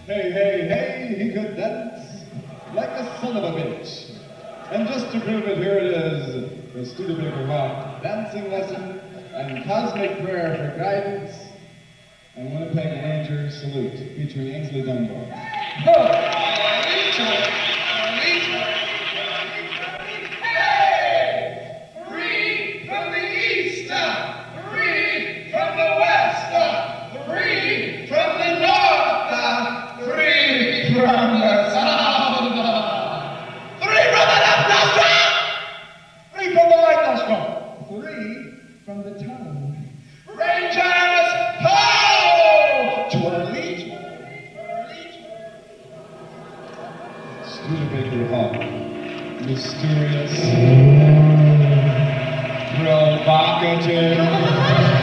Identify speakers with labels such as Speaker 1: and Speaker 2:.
Speaker 1: Hey, hey, hey, he could dance like a son of a bitch. And just to prove it, here it is, the Studebaker Rock dancing lesson and cosmic prayer for guidance and Winnipeg Ranger salute featuring Ainsley Dunbar.
Speaker 2: Three from the east, three from the west, three from the north, three from the south, three from the left nostril, three from the right nostril, three from the tongue. Rangers, ho! Twirly, twirly, twirly, twirly.
Speaker 1: Studebaker Rock, mysterious, provocative.